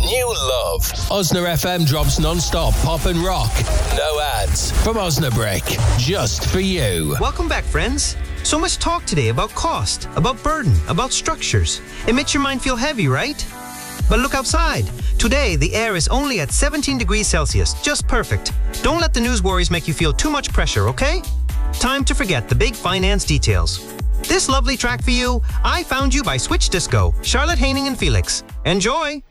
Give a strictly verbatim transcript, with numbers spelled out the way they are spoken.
new love. Osna F M drops non-stop pop and rock. No ads. From Osnabrick. Just for you. Welcome back, friends. So much talk today about cost, about burden, about structures. It makes your mind feel heavy, right? But look outside. Today, the air is only at seventeen degrees Celsius, just perfect. Don't let the news worries make you feel too much pressure, okay? Time to forget the big finance details. This lovely track for you, I Found You by Switch Disco, Charlotte Haining and Felix. Enjoy!